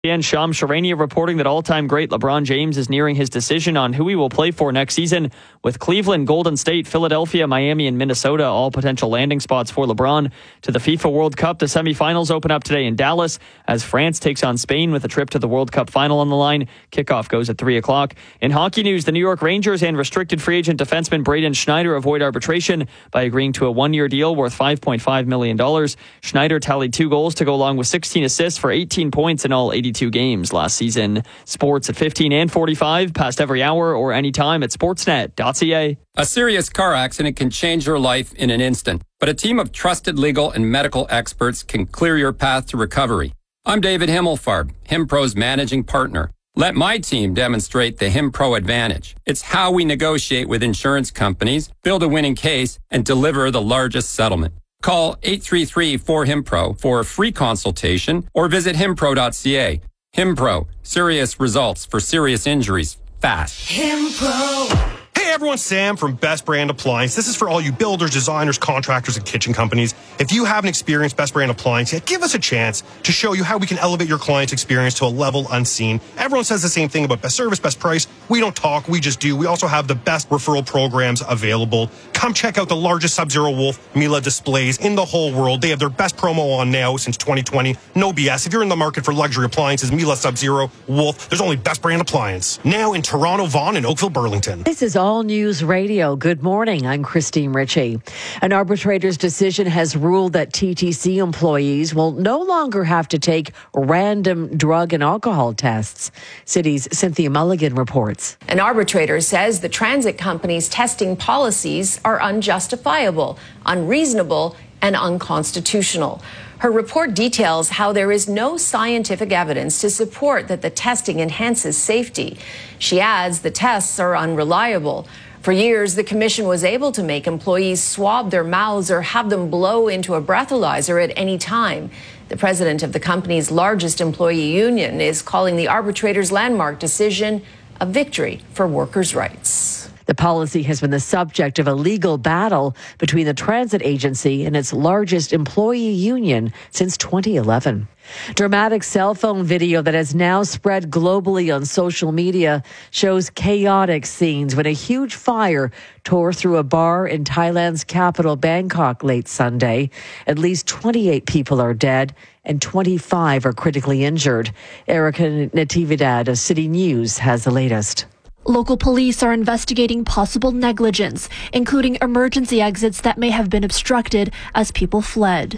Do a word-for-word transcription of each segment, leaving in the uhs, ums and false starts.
And Shams Charania reporting that all-time great LeBron James is nearing his decision on who he will play for next season, with Cleveland, Golden State, Philadelphia, Miami, and Minnesota all potential landing spots for LeBron. To the FIFA World Cup, the semifinals open up today in Dallas as France takes on Spain with a trip to the World Cup final on the line. Kickoff goes at three o'clock. In hockey news, the New York Rangers and restricted free agent defenseman Braden Schneider avoid arbitration by agreeing to a one-year deal worth five point five million dollars. Schneider tallied two goals to go along with sixteen assists for eighteen points in all eighty-two games last season. Sports at fifteen and forty-five, past every hour or anytime at sportsnet dot c a. A serious car accident can change your life in an instant, but a team of trusted legal and medical experts can clear your path to recovery. I'm David Himmelfarb, HimPro's managing partner. Let my team demonstrate the HimPro advantage. It's how we negotiate with insurance companies, build a winning case, and deliver the largest settlement. Call eight three three, four, HIMPRO for a free consultation or visit himpro dot c a. HimPro, serious results for serious injuries, fast. HimPro. Hey everyone, Sam from Best Brand Appliance. This is for all you builders, designers, contractors, and kitchen companies. If you haven't experienced Best Brand Appliance yet, give us a chance to show you how we can elevate your client's experience to a level unseen. Everyone says the same thing about best service, best price. We don't talk, we just do. We also have the best referral programs available. Come check out the largest Sub-Zero Wolf Miele displays in the whole world. They have their best promo on now since twenty twenty. No B S. If you're in the market for luxury appliances, Miele, Sub-Zero, Wolf, there's only Best Brand Appliance. Now in Toronto, Vaughan, and Oakville, Burlington. This is all News Radio. Good morning. I'm Christine Ritchie. An arbitrator's decision has ruled that T T C employees will no longer have to take random drug and alcohol tests. City's Cynthia Mulligan reports. An arbitrator says the transit company's testing policies are unjustifiable, unreasonable, and unconstitutional. Her report details how there is no scientific evidence to support that the testing enhances safety. She adds the tests are unreliable. For years, the commission was able to make employees swab their mouths or have them blow into a breathalyzer at any time. The president of the company's largest employee union is calling the arbitrator's landmark decision a victory for workers' rights. The policy has been the subject of a legal battle between the transit agency and its largest employee union since twenty eleven. Dramatic cell phone video that has now spread globally on social media shows chaotic scenes when a huge fire tore through a bar in Thailand's capital, Bangkok, late Sunday. At least twenty-eight people are dead and twenty-five are critically injured. Erica Natividad of City News has the latest. Local police are investigating possible negligence, including emergency exits that may have been obstructed as people fled.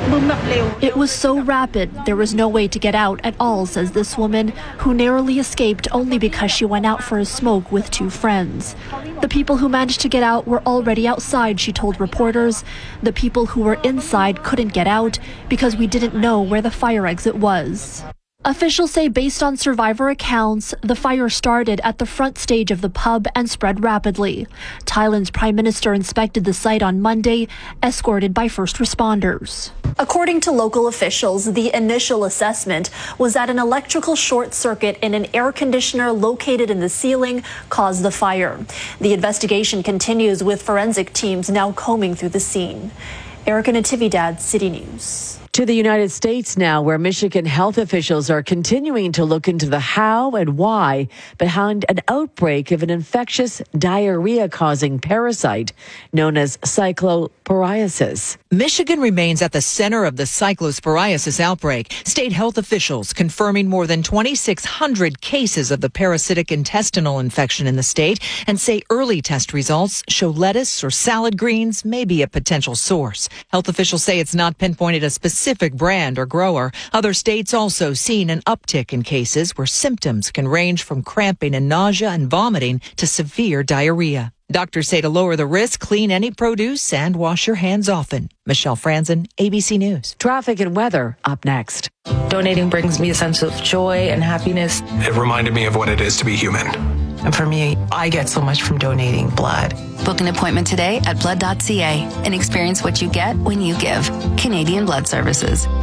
It was so rapid, there was no way to get out at all, says this woman, who narrowly escaped only because she went out for a smoke with two friends. The people who managed to get out were already outside, she told reporters. The people who were inside couldn't get out because we didn't know where the fire exit was. Officials say based on survivor accounts, the fire started at the front stage of the pub and spread rapidly. Thailand's prime minister inspected the site on Monday, escorted by first responders. According to local officials, the initial assessment was that an electrical short circuit in an air conditioner located in the ceiling caused the fire. The investigation continues with forensic teams now combing through the scene. Erica Natividad, City News. To the United States now, where Michigan health officials are continuing to look into the how and why behind an outbreak of an infectious diarrhea-causing parasite known as cyclosporiasis. Michigan remains at the center of the cyclosporiasis outbreak. State health officials confirming more than twenty-six hundred cases of the parasitic intestinal infection in the state and say early test results show lettuce or salad greens may be a potential source. Health officials say it's not pinpointed a specific specific brand or grower. Other states also seen an uptick in cases where symptoms can range from cramping and nausea and vomiting to severe diarrhea. Doctors say to lower the risk, clean any produce and wash your hands often. Michelle Franzen, A B C News. Traffic and weather up next. Donating brings me a sense of joy and happiness. It reminded me of what it is to be human. And for me, I get so much from donating blood. Book an appointment today at blood dot c a and experience what you get when you give. Canadian Blood Services.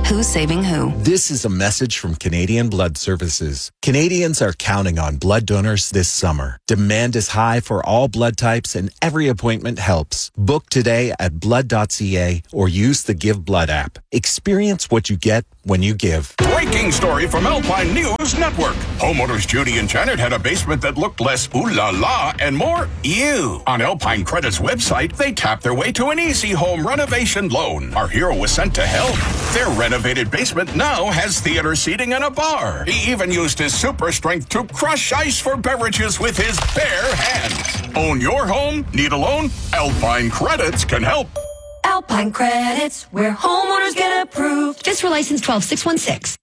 who's saving who. This is a message from Canadian Blood Services. Canadians are counting on blood donors this summer. Demand is high for all blood types and every appointment helps. Book today at blood dot c a or use the Give Blood app. Experience what you get when you give. Breaking story from Alpine News Network. Homeowners Judy and Janet had a basement that looked less ooh la la and more ew. On Alpine Credit's website, they tapped their way to an easy home renovation loan. Our hero was sent to help. Their renovated basement now has theater seating and a bar. He even used his super strength to crush ice for beverages with his bare hands. Own your home? Need a loan? Alpine Credits can help. Alpine Credits, where homeowners get approved. FSRA license twelve six one six.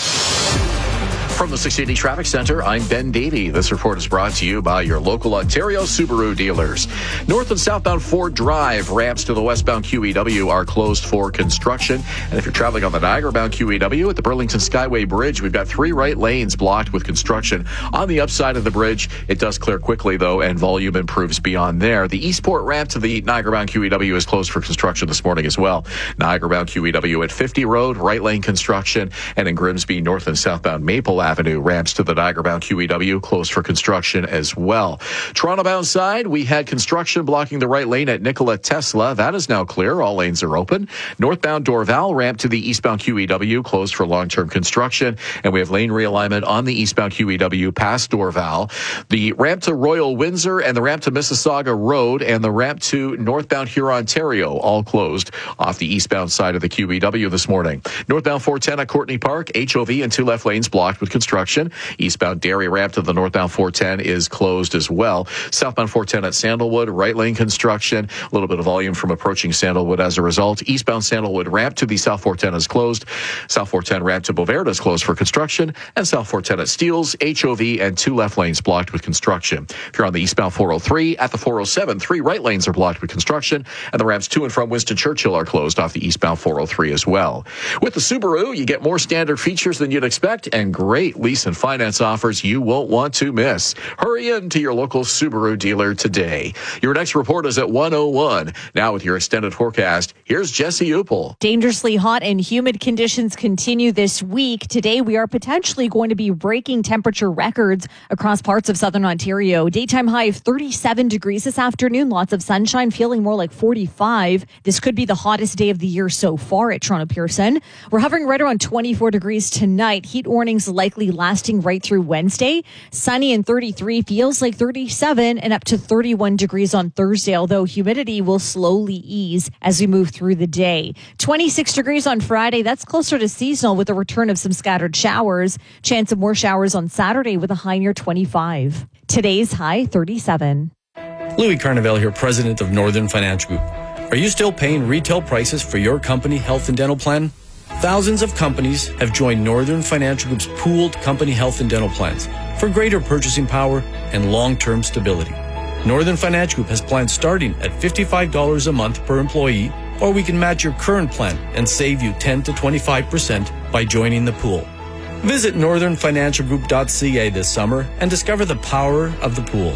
From the six eighty Traffic Center, I'm Ben Davey. This report is brought to you by your local Ontario Subaru dealers. North and southbound Ford Drive ramps to the westbound Q E W are closed for construction. And if you're traveling on the Niagara-bound Q E W at the Burlington Skyway Bridge, we've got three right lanes blocked with construction. On the upside of the bridge, it does clear quickly, though, and volume improves beyond there. The Eastport ramp to the Niagara-bound Q E W is closed for construction this morning as well. Niagara-bound Q E W at fifty Road, right lane construction, and in Grimsby, north and southbound Maple Avenue ramps to the Niagara-bound Q E W closed for construction as well. Toronto-bound side, we had construction blocking the right lane at Nikola Tesla. That is now clear. All lanes are open. Northbound Dorval ramp to the eastbound Q E W closed for long-term construction, and we have lane realignment on the eastbound Q E W past Dorval. The ramp to Royal Windsor and the ramp to Mississauga Road and the ramp to northbound Huron-Ontario all closed off the eastbound side of the Q E W this morning. Northbound four ten at Courtney Park, H O V and two left lanes blocked with construction. Eastbound Derry ramp to the northbound four ten is closed as well. Southbound four ten at Sandalwood, right lane construction. A little bit of volume from approaching Sandalwood as a result. Eastbound Sandalwood ramp to the South four ten is closed. South four ten ramp to Bovaird is closed for construction. And South four ten at Steeles, H O V, and two left lanes blocked with construction. If you're on the eastbound four oh three, at the four oh seven, three right lanes are blocked with construction. And the ramps to and from Winston Churchill are closed off the eastbound four oh three as well. With the Subaru, you get more standard features than you'd expect and great lease and finance offers you won't want to miss. Hurry in to your local Subaru dealer today. Your next report is at one oh one. Now with your extended forecast, here's Jesse Upel. Dangerously hot and humid conditions continue this week. Today, we are potentially going to be breaking temperature records across parts of southern Ontario. Daytime high of thirty-seven degrees this afternoon. Lots of sunshine, feeling more like forty-five. This could be the hottest day of the year so far at Toronto Pearson. We're hovering right around twenty-four degrees tonight. Heat warnings likely lasting right through Wednesday. Sunny and thirty-three, feels like thirty-seven and up to thirty-one degrees on Thursday, although humidity will slowly ease as we move through the day. twenty-six degrees on Friday. That's closer to seasonal with the return of some scattered showers. Chance of more showers on Saturday with a high near twenty-five. Today's high, thirty-seven. Louis Carnevale here, president of Northern Financial Group. Are you still paying retail prices for your company health and dental plan? Thousands of companies have joined Northern Financial Group's pooled company health and dental plans for greater purchasing power and long-term stability. Northern Financial Group has plans starting at fifty-five dollars a month per employee, or we can match your current plan and save you ten to twenty-five percent by joining the pool. Visit northern financial group dot c a this summer and discover the power of the pool.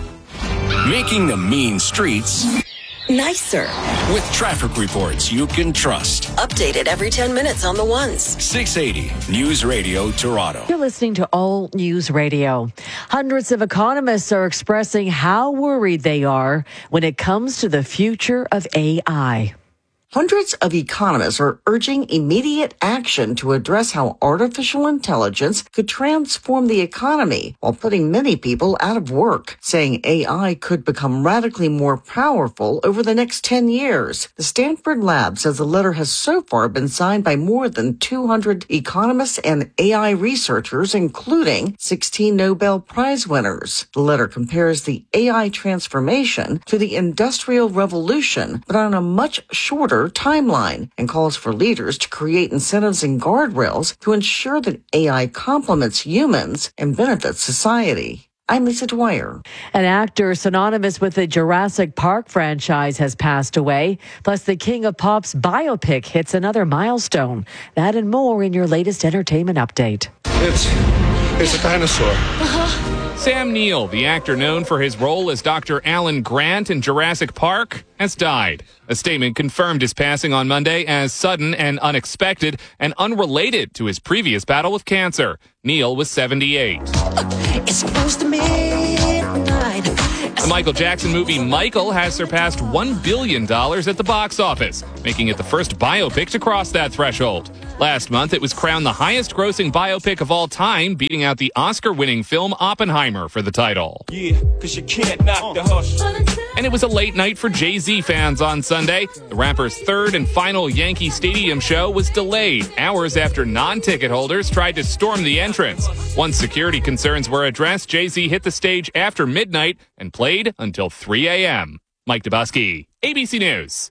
Making the mean streets nicer with traffic reports you can trust. Updated every ten minutes on the ones. six eighty News Radio Toronto. You're listening to All News Radio. Hundreds of economists are expressing how worried they are when it comes to the future of A I. Hundreds of economists are urging immediate action to address how artificial intelligence could transform the economy while putting many people out of work, saying A I could become radically more powerful over the next ten years. The Stanford Lab says the letter has so far been signed by more than two hundred economists and A I researchers, including sixteen Nobel Prize winners. The letter compares the A I transformation to the Industrial Revolution, but on a much shorter timeline, and calls for leaders to create incentives and guardrails to ensure that A I complements humans and benefits society. I'm Lisa Dwyer. An actor synonymous with the Jurassic Park franchise has passed away. Plus, the King of Pop's biopic hits another milestone. That and more in your latest entertainment update. It's, it's a dinosaur. Uh-huh. Sam Neill, the actor known for his role as Doctor Alan Grant in Jurassic Park, has died. A statement confirmed his passing on Monday as sudden and unexpected and unrelated to his previous battle with cancer. Neill was seventy-eight. It's close to midnight. The Michael Jackson movie Michael has surpassed one billion dollars at the box office, making it the first biopic to cross that threshold. Last month, it was crowned the highest-grossing biopic of all time, beating out the Oscar-winning film Oppenheimer for the title. Yeah, because you can't knock the hush. And it was a late night for Jay-Z fans on Sunday. The rapper's third and final Yankee Stadium show was delayed hours after non-ticket holders tried to storm the entrance. Once security concerns were addressed, Jay-Z hit the stage after midnight and played until three a.m. Mike Dubusky, A B C News.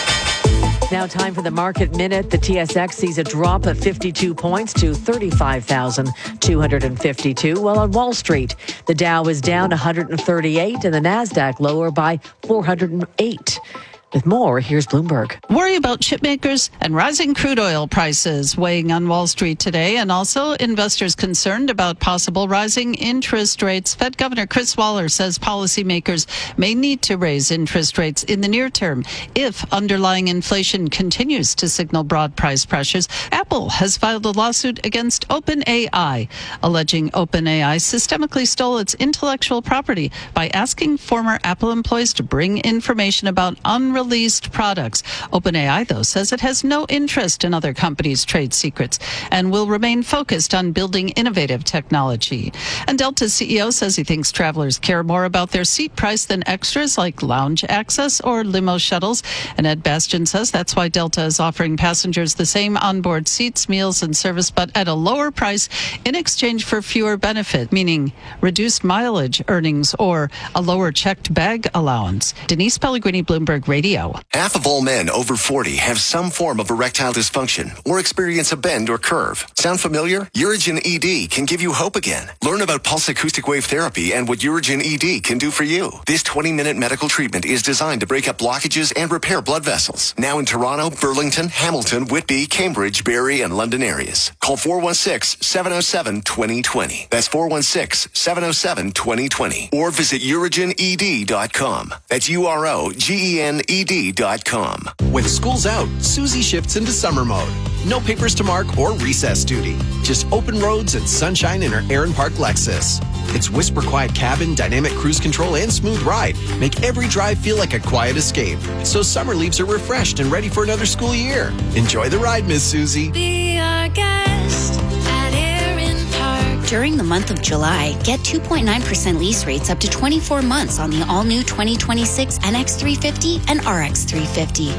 Now time for the market minute. The T S X sees a drop of fifty-two points to thirty-five thousand two hundred fifty-two. While on Wall Street, the Dow is down one hundred thirty-eight and the NASDAQ lower by four hundred eight. With more, here's Bloomberg. Worry about chip makers and rising crude oil prices weighing on Wall Street today, and also investors concerned about possible rising interest rates. Fed Governor Chris Waller says policymakers may need to raise interest rates in the near term if underlying inflation continues to signal broad price pressures. Apple has filed a lawsuit against OpenAI, alleging OpenAI systemically stole its intellectual property by asking former Apple employees to bring information about unrelated Released products. OpenAI, though, says it has no interest in other companies' trade secrets and will remain focused on building innovative technology. And Delta's C E O says he thinks travelers care more about their seat price than extras like lounge access or limo shuttles. And Ed Bastian says that's why Delta is offering passengers the same onboard seats, meals, and service, but at a lower price in exchange for fewer benefit, meaning reduced mileage earnings or a lower checked bag allowance. Denise Pellegrini, Bloomberg Radio. Half of all men over forty have some form of erectile dysfunction or experience a bend or curve. Sound familiar? Urigen E D can give you hope again. Learn about pulse acoustic wave therapy and what Urigen E D can do for you. This twenty-minute medical treatment is designed to break up blockages and repair blood vessels. Now in Toronto, Burlington, Hamilton, Whitby, Cambridge, Barrie, and London areas. Call four one six, seven oh seven, two oh two oh. That's four one six, seven oh seven, two oh two oh. Or visit urigen e d dot com. That's U R O G E N E D dot com. When school's out, Susie shifts into summer mode. No papers to mark or recess duty. Just open roads and sunshine in her Aaron Park Lexus. Its whisper quiet cabin, dynamic cruise control, and smooth ride make every drive feel like a quiet escape. So summer leaves her refreshed and ready for another school year. Enjoy the ride, Miss Susie. Be our guest at Aaron Park. During the month of July, get two point nine percent lease rates up to twenty-four months on the all-new twenty twenty-six N X three fifty and R X three fifty.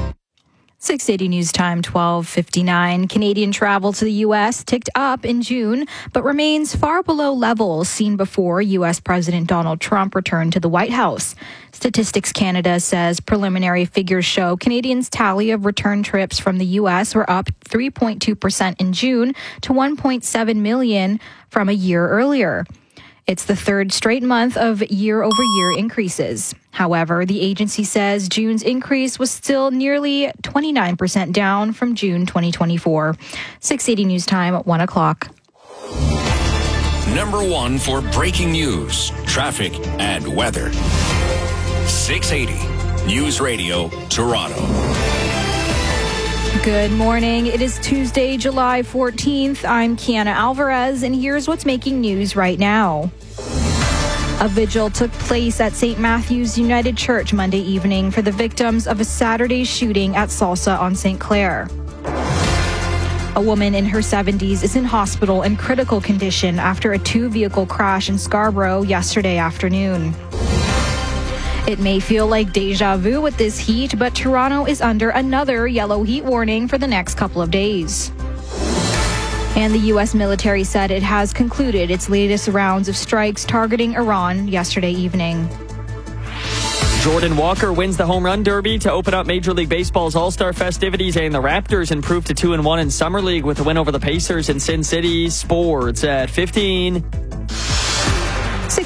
six eighty News Time, twelve fifty-nine. Canadian travel to the U S ticked up in June, but remains far below levels seen before U S President Donald Trump returned to the White House. Statistics Canada says preliminary figures show Canadians' tally of return trips from the U S were up three point two percent in June to one point seven million from a year earlier. It's the third straight month of year-over-year increases. However, the agency says June's increase was still nearly twenty-nine percent down from June twenty twenty-four. six eighty News Time at one o'clock. Number one for breaking news, traffic, and weather. six eighty News Radio, Toronto. Good morning. It is Tuesday, July fourteenth. I'm Kiana Alvarez, and here's what's making news right now. A vigil took place at Saint Matthew's United Church Monday evening for the victims of a Saturday shooting at Salsa on Saint Clair. A woman in her seventies is in hospital in critical condition after a two-vehicle crash in Scarborough yesterday afternoon. It may feel like deja vu with this heat, but Toronto is under another yellow heat warning for the next couple of days. And the U S military said it has concluded its latest rounds of strikes targeting Iran yesterday evening. Jordan Walker wins the Home Run Derby to open up Major League Baseball's All-Star festivities, and the Raptors improved to two and one in Summer League with a win over the Pacers in Sin City. Sports at fifteen. six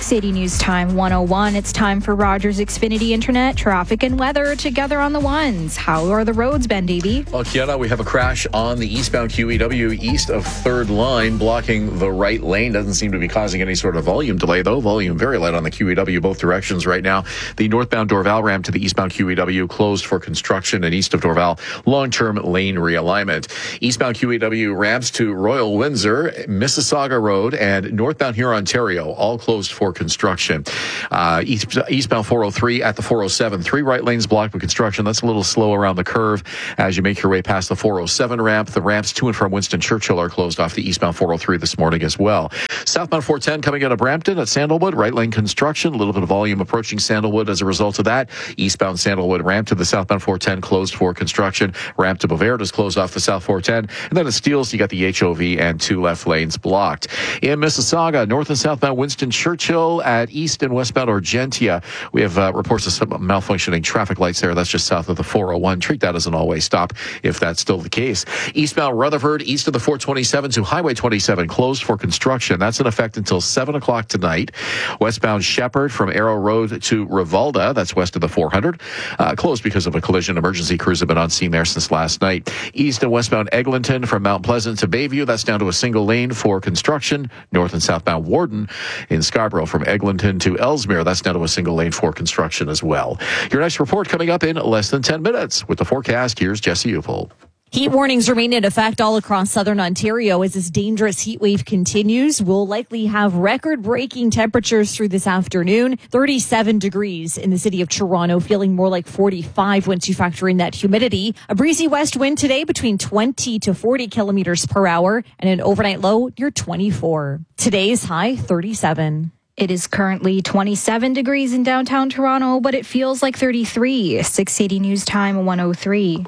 six eighty News Time one oh one. It's time for Rogers Xfinity Internet, traffic and weather together on the ones. How are the roads, Ben Davey? Well, Kiana, we have a crash on the eastbound Q E W east of third line, blocking the right lane. Doesn't seem to be causing any sort of volume delay, though. Volume very light on the Q E W both directions right now. The northbound Dorval ramp to the eastbound Q E W closed for construction, and east of Dorval, long-term lane realignment. Eastbound Q E W ramps to Royal Windsor, Mississauga Road, and northbound here, Ontario, all closed for construction. Uh, east, eastbound four oh three at the four oh seven, three right lanes blocked with construction. That's a little slow around the curve as you make your way past the four oh seven ramp. The ramps to and from Winston Churchill are closed off the eastbound four oh three this morning as well. Southbound four ten coming out of Brampton at Sandalwood, right lane construction. A little bit of volume approaching Sandalwood as a result of that. Eastbound Sandalwood ramp to the southbound four ten closed for construction. Ramp to Bovard is closed off the south four ten. And then at Steeles, you got the H O V and two left lanes blocked. In Mississauga, north and southbound Winston Churchill at east and westbound Argentia. We have uh, reports of some malfunctioning traffic lights there. That's just south of the four oh one. Treat that as an all-way stop if that's still the case. Eastbound Rutherford, east of the four twenty-seven to Highway twenty-seven, closed for construction. That's in effect until seven o'clock tonight. Westbound Shepherd from Arrow Road to Rivalda, that's west of the four hundred, uh, closed because of a collision. Emergency crews have been on scene there since last night. East and westbound Eglinton from Mount Pleasant to Bayview, that's down to a single lane for construction. North and southbound Warden in Scarborough from Eglinton to Ellesmere, that's down to a single lane for construction as well. Your next report coming up in less than ten minutes. With the forecast, here's Jesse Upel. Heat warnings remain in effect all across southern Ontario as this dangerous heat wave continues. We'll likely have record-breaking temperatures through this afternoon. thirty-seven degrees in the city of Toronto, feeling more like forty-five once you factor in that humidity. A breezy west wind today between twenty to forty kilometers per hour and an overnight low near twenty-four. Today's high, thirty-seven. It is currently twenty-seven degrees in downtown Toronto, but it feels like thirty-three. six eighty News Time one oh three.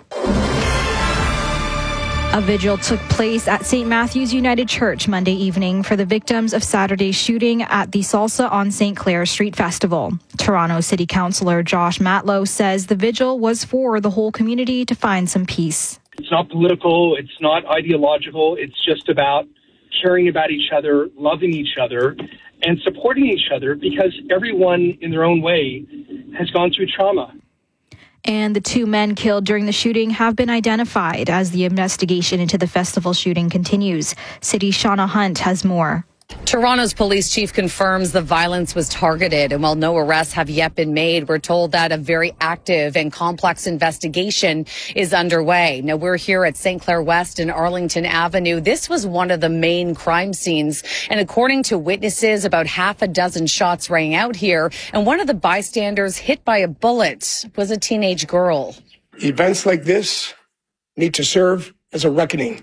A vigil took place at Saint Matthew's United Church Monday evening for the victims of Saturday's shooting at the Salsa on Saint Clair Street Festival. Toronto City Councillor Josh Matlow says the vigil was for the whole community to find some peace. It's not political, it's not ideological, it's just about caring about each other, loving each other, and supporting each other because everyone in their own way has gone through trauma. And the two men killed during the shooting have been identified as the investigation into the festival shooting continues. City's Shauna Hunt has more. Toronto's police chief confirms the violence was targeted, and while no arrests have yet been made, we're told that a very active and complex investigation is underway. Now, we're here at Saint Clair West and Arlington Avenue. This was one of the main crime scenes, and according to witnesses, about half a dozen shots rang out here, and one of the bystanders hit by a bullet was a teenage girl. Events like this need to serve as a reckoning.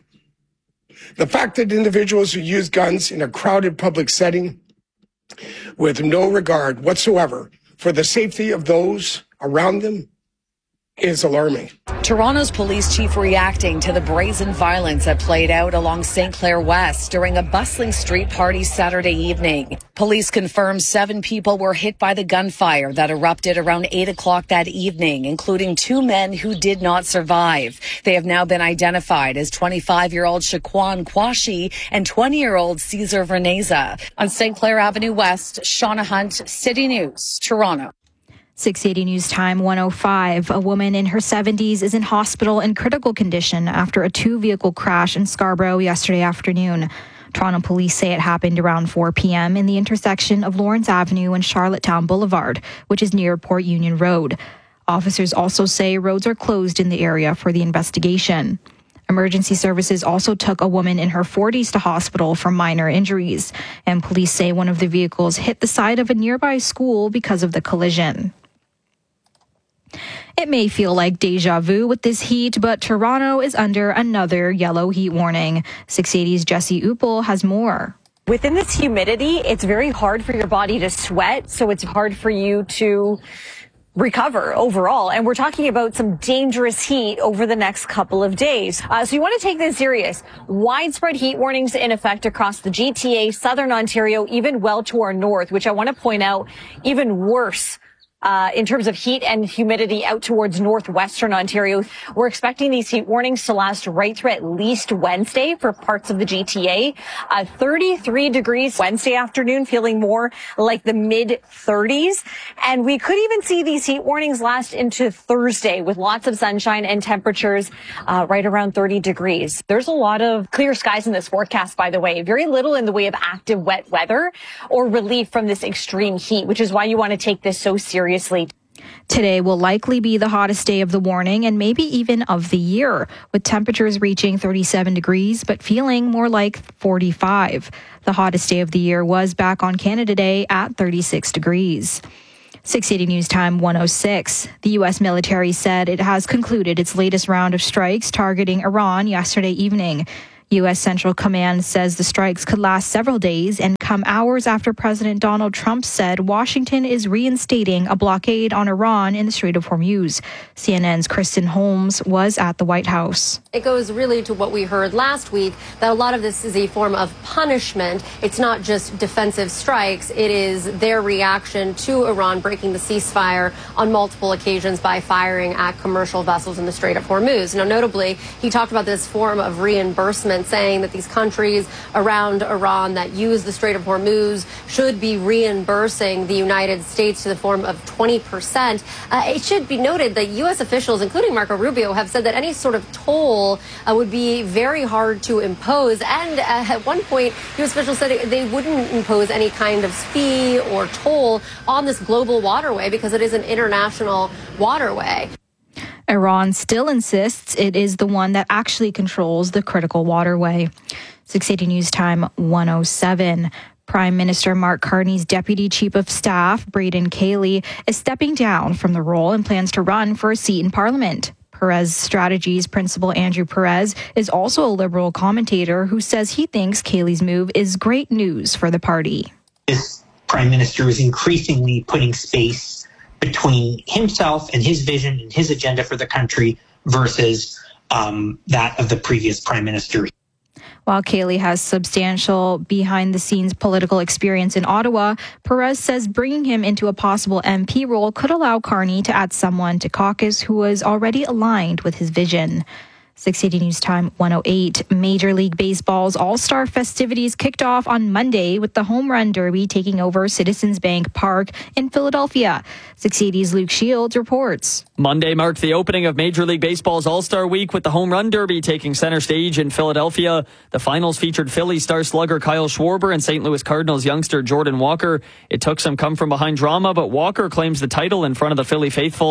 The fact that individuals who use guns in a crowded public setting with no regard whatsoever for the safety of those around them is alarming. Toronto's police chief reacting to the brazen violence that played out along Saint Clair West during a bustling street party Saturday evening. Police confirmed seven people were hit by the gunfire that erupted around eight o'clock that evening, including two men who did not survive. They have now been identified as twenty-five-year-old Shaquan Kwashi and twenty-year-old Cesar Verneza. On Saint Clair Avenue West, Shauna Hunt, City News, Toronto. six eighty News Time one oh five. A woman in her seventies is in hospital in critical condition after a two-vehicle crash in Scarborough yesterday afternoon. Toronto police say it happened around four p.m. in the intersection of Lawrence Avenue and Charlottetown Boulevard, which is near Port Union Road. Officers also say roads are closed in the area for the investigation. Emergency services also took a woman in her forties to hospital for minor injuries, and police say one of the vehicles hit the side of a nearby school because of the collision. It may feel like deja vu with this heat, but Toronto is under another yellow heat warning. six eighty's Jesse Upel has more. Within this humidity, it's very hard for your body to sweat, so it's hard for you to recover overall. And we're talking about some dangerous heat over the next couple of days. Uh, so you want to take this serious. Widespread heat warnings in effect across the G T A, southern Ontario, even well to our north, which I want to point out, even worse uh, in terms of heat and humidity out towards northwestern Ontario. We're expecting these heat warnings to last right through at least Wednesday for parts of the G T A. Uh, thirty-three degrees Wednesday afternoon, feeling more like the mid thirties. And we could even see these heat warnings last into Thursday with lots of sunshine and temperatures uh, right around thirty degrees. There's a lot of clear skies in this forecast, by the way. Very little in the way of active wet weather or relief from this extreme heat, which is why you want to take this so seriously. Today will likely be the hottest day of the morning and maybe even of the year, with temperatures reaching thirty-seven degrees but feeling more like forty-five. The hottest day of the year was back on Canada Day at thirty-six degrees. six eighty News Time one oh six. The U S military said it has concluded its latest round of strikes targeting Iran yesterday evening. U S Central Command says the strikes could last several days and come hours after President Donald Trump said Washington is reinstating a blockade on Iran in the Strait of Hormuz. C N N's Kristen Holmes was at the White House. It goes really to what we heard last week, that a lot of this is a form of punishment. It's not just defensive strikes. It is their reaction to Iran breaking the ceasefire on multiple occasions by firing at commercial vessels in the Strait of Hormuz. Now, notably, he talked about this form of reimbursement, saying that these countries around Iran that use the Strait of Hormuz should be reimbursing the United States to the form of twenty percent. Uh, it should be noted that U S officials, including Marco Rubio, have said that any sort of toll uh, would be very hard to impose. And uh, at one point, U S officials said they wouldn't impose any kind of fee or toll on this global waterway because it is an international waterway. Iran still insists it is the one that actually controls the critical waterway. six eighty News Time one oh seven. Prime Minister Mark Carney's Deputy Chief of Staff, Braden Cayley, is stepping down from the role and plans to run for a seat in Parliament. Perez Strategies principal Andrew Perez is also a Liberal commentator who says he thinks Cayley's move is great news for the party. This Prime Minister is increasingly putting space between himself and his vision and his agenda for the country versus um, that of the previous prime minister. While Cayley has substantial behind-the-scenes political experience in Ottawa, Perez says bringing him into a possible M P role could allow Carney to add someone to caucus who was already aligned with his vision. six eighty News Time one oh eight. Major League Baseball's All-Star festivities kicked off on Monday with the Home Run Derby taking over Citizens Bank Park in Philadelphia. six eighty's Luke Shields reports. Monday marked the opening of Major League Baseball's All-Star Week with the Home Run Derby taking center stage in Philadelphia. The finals featured Philly star slugger Kyle Schwarber and Saint Louis Cardinals youngster Jordan Walker. It took some come-from-behind drama, but Walker claims the title in front of the Philly faithful.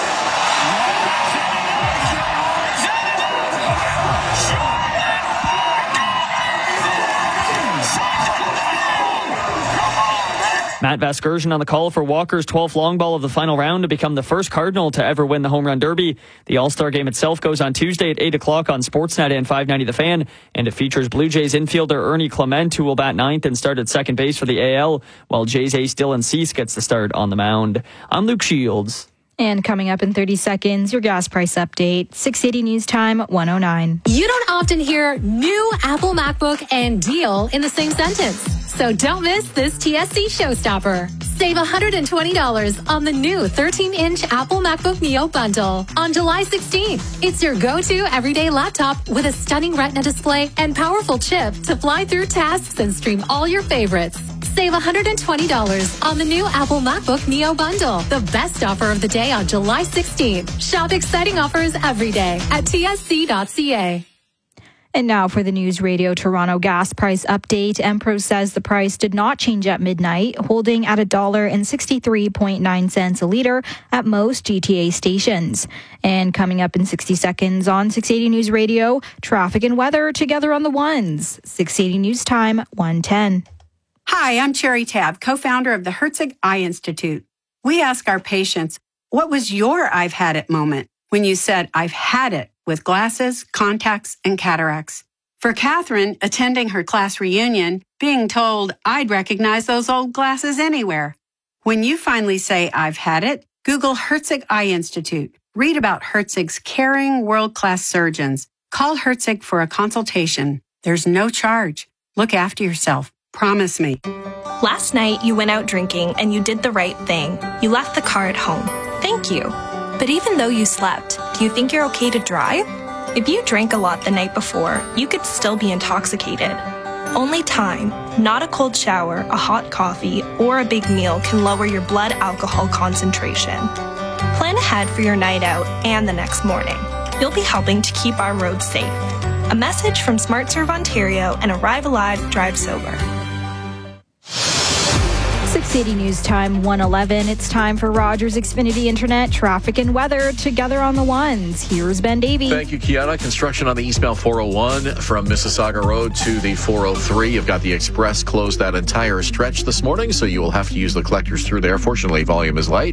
Matt Vasgersian on the call for Walker's twelfth long ball of the final round to become the first Cardinal to ever win the Home Run Derby. The All-Star game itself goes on Tuesday at eight o'clock on Sportsnet and five ninety The Fan, and it features Blue Jays infielder Ernie Clement, who will bat ninth and start at second base for the A L, while Jays ace Dylan Cease gets the start on the mound. I'm Luke Shields. And coming up in thirty seconds, your gas price update. six eighty News Time one oh nine. You don't often hear new Apple MacBook and deal in the same sentence. So don't miss this T S C showstopper. Save one hundred twenty dollars on the new thirteen inch Apple MacBook Neo bundle on July sixteenth. It's your go-to everyday laptop with a stunning Retina display and powerful chip to fly through tasks and stream all your favorites. Save one hundred twenty dollars on the new Apple MacBook Neo bundle, the best offer of the day on July sixteenth. Shop exciting offers every day at T S C dot C A. And now for the News Radio Toronto gas price update. Empro says the price did not change at midnight, holding at one dollar and sixty-three point nine cents a litre at most G T A stations. And coming up in sixty seconds on six eighty News Radio, traffic and weather together on the ones. six eighty News Time, one ten. Hi, I'm Cherry Tab, co-founder of the Herzig Eye Institute. We ask our patients, what was your I've had it moment when you said, I've had it with glasses, contacts, and cataracts? For Catherine, attending her class reunion, being told I'd recognize those old glasses anywhere. When you finally say, I've had it, Google Herzig Eye Institute. Read about Herzig's caring, world-class surgeons. Call Herzig for a consultation. There's no charge. Look after yourself. Promise me. Last night, you went out drinking and you did the right thing. You left the car at home. Thank you. But even though you slept, do you think you're okay to drive? If you drank a lot the night before, you could still be intoxicated. Only time, not a cold shower, a hot coffee, or a big meal can lower your blood alcohol concentration. Plan ahead for your night out and the next morning. You'll be helping to keep our roads safe. A message from SmartServe Ontario and Arrive Alive, Drive Sober. six eighty News Time, one eleven. It's time for Rogers Xfinity Internet traffic and weather together on the ones. Here's Ben Davey. Thank you, Kiana. Construction on the eastbound four oh one from Mississauga Road to the four oh three. You've got the express closed that entire stretch this morning, so you will have to use the collectors through there. Fortunately, volume is light.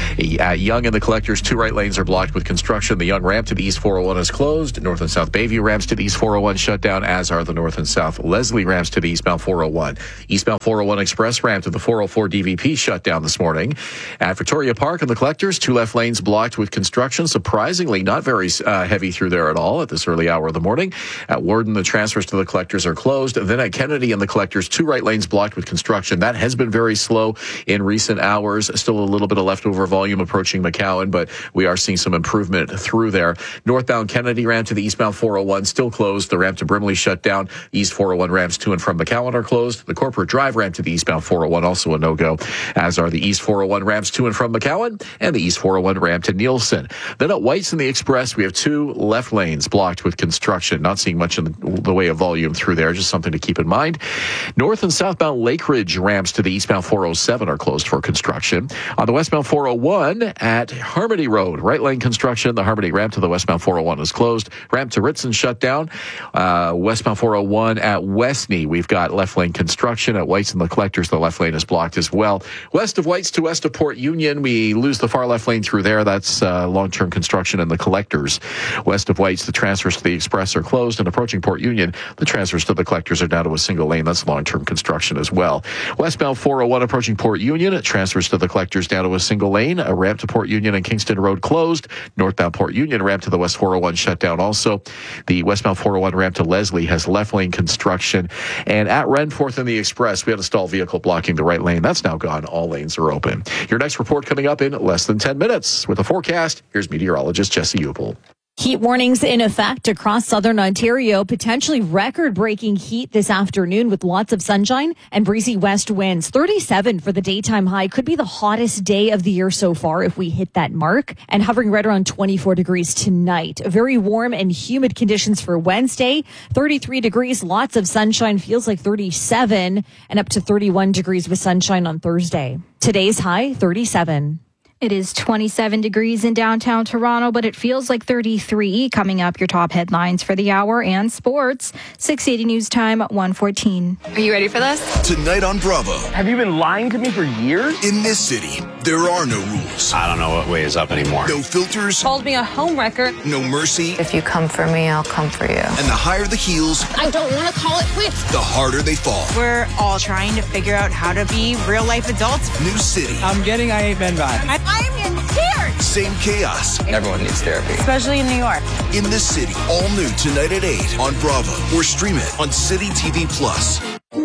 At Yonge and the collectors, two right lanes are blocked with construction. The Yonge ramp to the east four oh one is closed. North and South Bayview ramps to the east four oh one shut down, as are the North and South Leslie ramps to the eastbound four oh one. Eastbound four oh one express ramp to the four oh four D V P shut down this morning. At Victoria Park and the collectors, two left lanes blocked with construction. Surprisingly, not very uh, heavy through there at all at this early hour of the morning. At Warden, the transfers to the collectors are closed. Then at Kennedy and the collectors, two right lanes blocked with construction. That has been very slow in recent hours. Still a little bit of leftover volume approaching McCowan, but we are seeing some improvement through there. Northbound Kennedy ramp to the eastbound four oh one still closed. The ramp to Brimley shut down. East four oh one ramps to and from McCowan are closed. The Corporate Drive ramp to the eastbound four oh one also a no-go, as are the East four oh one ramps to and from McCowan and the East four oh one ramp to Nielsen. Then at White's and the Express, we have two left lanes blocked with construction. Not seeing much in the way of volume through there, just something to keep in mind. North and southbound Lake Ridge ramps to the eastbound four oh seven are closed for construction. On the westbound four oh one at Harmony Road, right lane construction. The Harmony ramp to the westbound four oh one is closed. Ramp to Ritson shut down. Uh, westbound four oh one at Westney, we've got left lane construction. At White's and the collectors, the left lane is blocked as well. West of White's to west of Port Union, we lose the far left lane through there. That's uh, long-term construction in the collectors. West of White's, the transfers to the Express are closed, and approaching Port Union, the transfers to the collectors are down to a single lane. That's long-term construction as well. Westbound four oh one approaching Port Union, transfers to the collectors down to a single lane. A ramp to Port Union and Kingston Road closed. Northbound Port Union ramp to the West four oh one shut down also. The westbound four oh one ramp to Leslie has left lane construction. And at Renforth and the Express, we had a stalled vehicle blocking the right lane. That's now gone. All lanes are open. Your next report coming up in less than ten minutes. With a forecast, here's meteorologist Jesse Upel. Heat warnings in effect across southern Ontario. Potentially record-breaking heat this afternoon with lots of sunshine and breezy west winds. thirty-seven for the daytime high. Could be the hottest day of the year so far if we hit that mark. And hovering right around twenty-four degrees tonight. Very warm and humid conditions for Wednesday. thirty-three degrees, lots of sunshine. Feels like thirty-seven and up to thirty-one degrees with sunshine on Thursday. Today's high, thirty-seven. It is twenty-seven degrees in downtown Toronto, but it feels like thirty-three. Coming up, your top headlines for the hour and sports. six eighty News Time, one fourteen. Are you ready for this? Tonight on Bravo. Have you been lying to me for years? In this city, there are no rules. I don't know what way is up anymore. No filters. Called me a homewrecker. No mercy. If you come for me, I'll come for you. And the higher the heels, I don't want to call it quits. the harder they fall. We're all trying to figure out how to be real life adults. New city. I'm getting I Ain't Been Bad. I- I'm in tears. Same chaos. Everyone needs therapy. Especially in New York. In this city. All new tonight at eight on Bravo. Or stream it on City T V Plus.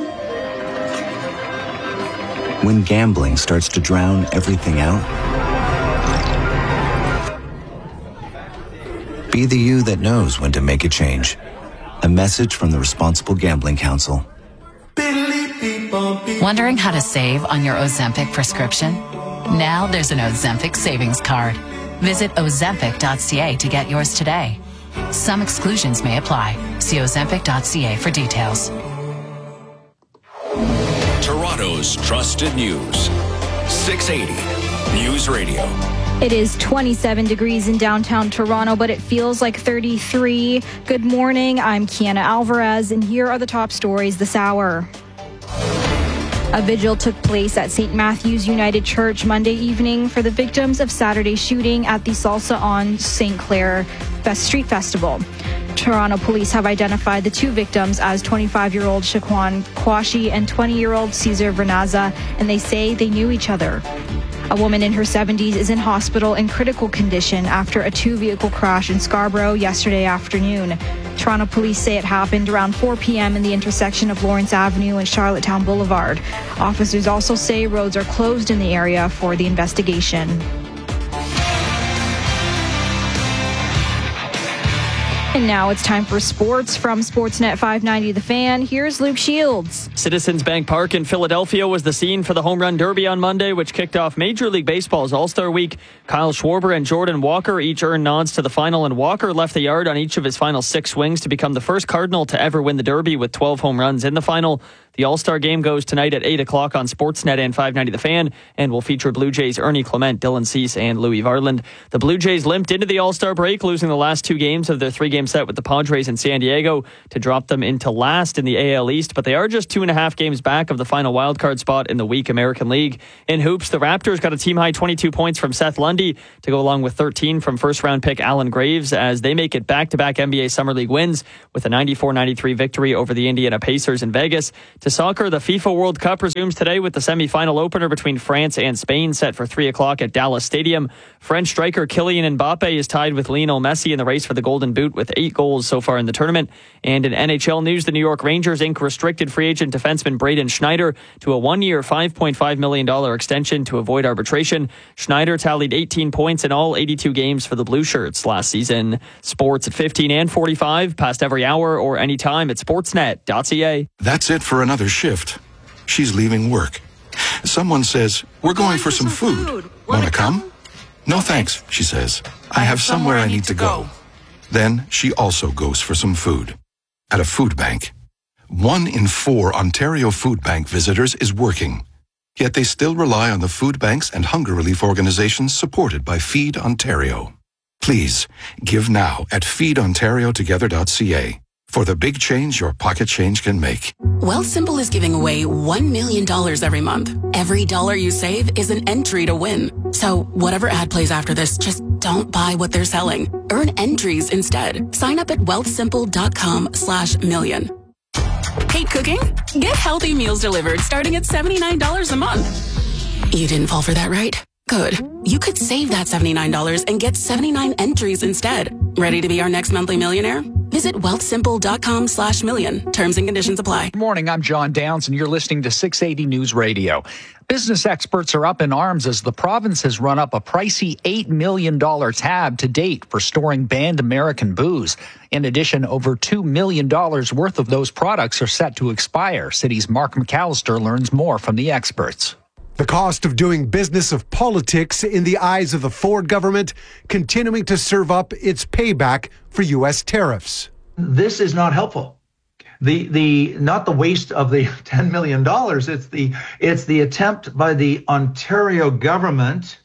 When gambling starts to drown everything out, be the you that knows when to make a change. A message from the Responsible Gambling Council. Wondering how to save on your Ozempic prescription? Now there's an Ozempic savings card. Visit ozempic dot c a to get yours today. Some exclusions may apply. See ozempic dot c a for details. Toronto's trusted news. six eighty News Radio. It is twenty-seven degrees in downtown Toronto, but it feels like thirty-three. Good morning. I'm Kiana Alvarez, and here are the top stories this hour. A vigil took place at Saint Matthew's United Church Monday evening for the victims of Saturday's shooting at the Salsa on Saint Clair Street Festival. Toronto police have identified the two victims as twenty-five-year-old Shaquan Kwashi and twenty-year-old Cesar Vernaza, and they say they knew each other. A woman in her seventies is in hospital in critical condition after a two-vehicle crash in Scarborough yesterday afternoon. Toronto police say it happened around four p.m. in the intersection of Lawrence Avenue and Charlottetown Boulevard. Officers also say roads are closed in the area for the investigation. And now it's time for sports from Sportsnet five ninety The Fan. Here's Luke Shields. Citizens Bank Park in Philadelphia was the scene for the Home Run Derby on Monday, which kicked off Major League Baseball's All-Star Week. Kyle Schwarber and Jordan Walker each earned nods to the final, and Walker left the yard on each of his final six swings to become the first Cardinal to ever win the Derby with twelve home runs in the final. The All-Star Game goes tonight at eight o'clock on Sportsnet and five ninety The Fan and will feature Blue Jays Ernie Clement, Dylan Cease, and Louis Varland. The Blue Jays limped into the All-Star break, losing the last two games of their three-game set with the Padres in San Diego to drop them into last in the A L East, but they are just two and a half games back of the final wildcard spot in the weak American League. In hoops, the Raptors got a team-high twenty-two points from Seth Lundy to go along with thirteen from first-round pick Alan Graves as they make it back-to-back N B A Summer League wins with a ninety-four ninety-three victory over the Indiana Pacers in Vegas. To soccer, the FIFA World Cup resumes today with the semi-final opener between France and Spain set for three o'clock at Dallas Stadium. French striker Kylian Mbappe is tied with Lionel Messi in the race for the Golden Boot with eight goals so far in the tournament. And in N H L news, the New York Rangers ink restricted free agent defenseman Braden Schneider to a one-year, five point five million dollars extension to avoid arbitration. Schneider tallied eighteen points in all eighty-two games for the Blue Shirts last season. Sports at fifteen and forty-five, past every hour or anytime at sportsnet dot c a. That's it for another shift. She's leaving work. Someone says, "We're going for some food. Want to come?" "No thanks," she says. "I have somewhere I need to go." Then she also goes for some food at a food bank. One in four Ontario Food Bank visitors is working. Yet they still rely on the food banks and hunger relief organizations supported by Feed Ontario. Please, give now at feed ontario together dot c a for the big change your pocket change can make. Wealthsimple is giving away one million dollars every month. Every dollar you save is an entry to win. So whatever ad plays after this, just don't buy what they're selling. Earn entries instead. Sign up at wealthsimple.com slash million. Hate cooking? Get healthy meals delivered starting at seventy-nine dollars a month. You didn't fall for that, right? Good. You could save that seventy-nine dollars and get seventy-nine entries instead. Ready to be our next monthly millionaire? Visit wealthsimple.com slash million. Terms and conditions apply. Good morning. I'm John Downs, and you're listening to six eighty News Radio. Business experts are up in arms as the province has run up a pricey eight million dollars tab to date for storing banned American booze. In addition, over two million dollars worth of those products are set to expire. City's Mark McAllister learns more from the experts. The cost of doing business of politics in the eyes of the Ford government continuing to serve up its payback for U S tariffs. This is not helpful. The the not the waste of the ten million dollars, it's the it's the attempt by the Ontario government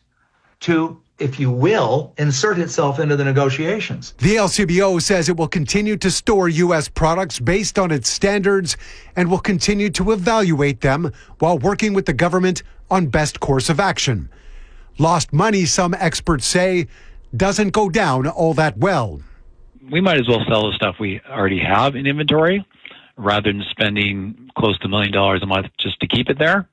to, if you will, insert itself into the negotiations. The L C B O says it will continue to store U S products based on its standards and will continue to evaluate them while working with the government on best course of action. Lost money, some experts say, doesn't go down all that well. We might as well sell the stuff we already have in inventory rather than spending close to a million dollars a month just to keep it there.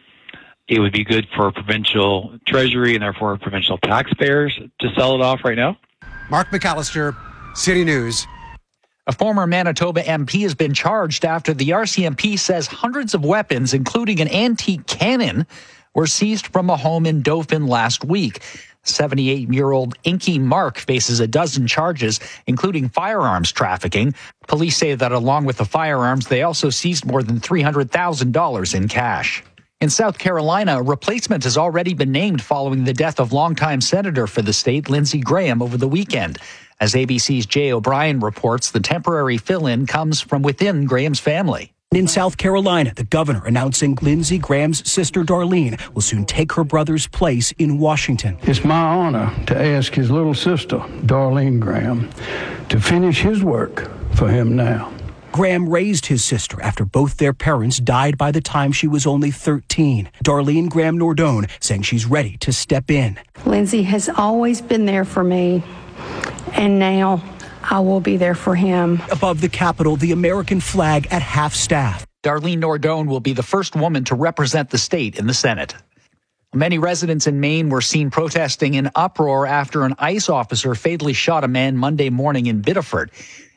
It would be good for provincial treasury and therefore provincial taxpayers to sell it off right now. Mark McAllister, City News. A former Manitoba M P has been charged after the R C M P says hundreds of weapons, including an antique cannon, were seized from a home in Dauphin last week. seventy-eight-year-old Inky Mark faces a dozen charges, including firearms trafficking. Police say that along with the firearms, they also seized more than three hundred thousand dollars in cash. In South Carolina, a replacement has already been named following the death of longtime senator for the state, Lindsey Graham, over the weekend. As A B C's Jay O'Brien reports, the temporary fill-in comes from within Graham's family. In South Carolina, the governor announcing Lindsey Graham's sister Darlene will soon take her brother's place in Washington. It's my honor to ask his little sister, Darlene Graham, to finish his work for him now. Graham raised his sister after both their parents died by the time she was only thirteen. Darlene Graham Nordone saying she's ready to step in. Lindsey has always been there for me, and now I will be there for him. Above the Capitol, the American flag at half-staff. Darlene Nordone will be the first woman to represent the state in the Senate. Many residents in Maine were seen protesting in uproar after an ICE officer fatally shot a man Monday morning in Biddeford.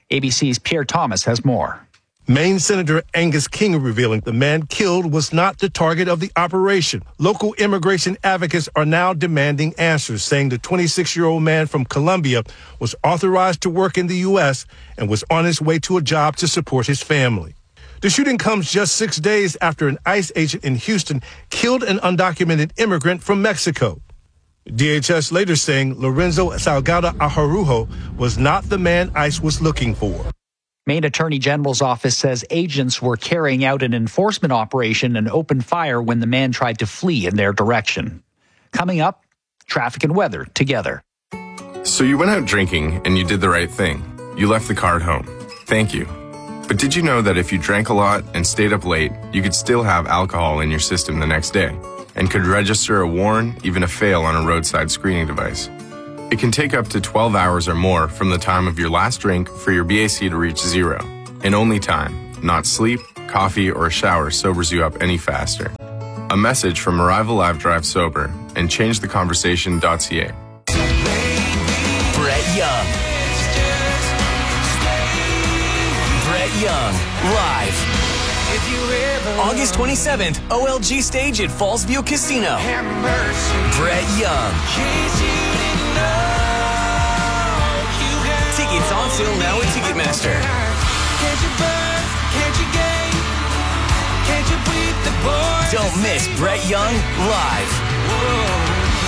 A B C's Pierre Thomas has more. Maine Senator Angus King revealing the man killed was not the target of the operation. Local immigration advocates are now demanding answers, saying the twenty-six-year-old man from Colombia was authorized to work in the U S and was on his way to a job to support his family. The shooting comes just six days after an ICE agent in Houston killed an undocumented immigrant from Mexico. D H S later saying Lorenzo Salgado Ajarujo was not the man ICE was looking for. Maine Attorney General's office says agents were carrying out an enforcement operation and opened fire when the man tried to flee in their direction. Coming up, traffic and weather together. So you went out drinking and you did the right thing. You left the car at home. Thank you. But did you know that if you drank a lot and stayed up late, you could still have alcohol in your system the next day and could register a warn, even a fail on a roadside screening device? It can take up to twelve hours or more from the time of your last drink for your B A C to reach zero. And only time, not sleep, coffee, or a shower sobers you up any faster. A message from Arrival Live Drive Sober and change the conversation dot c a. Brett Young. Brett Young, live. August twenty-seventh, O L G stage at Fallsview Casino. Brett Young. Tickets on sale now at Ticketmaster. Don't miss Brett Young live.